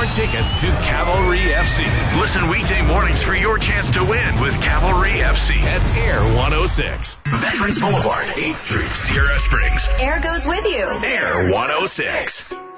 tickets to Cavalry FC. Listen weekday mornings for your chance to win with Cavalry FC at Air 106. Veterans Boulevard, 8th Street, Sierra Springs. Air goes with you. Air 106.